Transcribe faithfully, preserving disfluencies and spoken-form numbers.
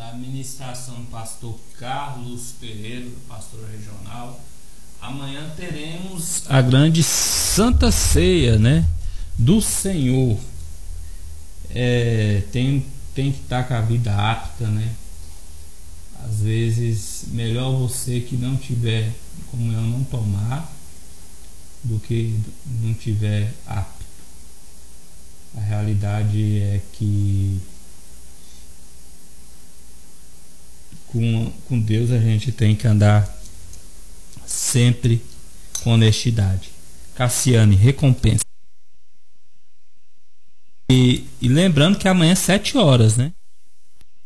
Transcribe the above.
na ministração do pastor Carlos Pereira, do pastor regional. Amanhã teremos a grande Santa Ceia, né, do Senhor. É, tem, tem que estar com a vida apta, né? Às vezes, melhor você que não tiver comunhão não tomar do que não tiver apto. A realidade é que com, com Deus a gente tem que andar sempre com honestidade. Cassiane, recompensa. E, e lembrando que amanhã é sete horas, né?